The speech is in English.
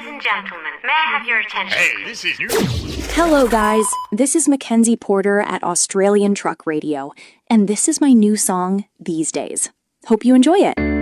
Ladies and gentlemen, may I have your attention? Hey, this is new. Hello, guys. This is Mackenzie Porter at Australian Truck Radio, and this is my new song, These Days. Hope you enjoy it.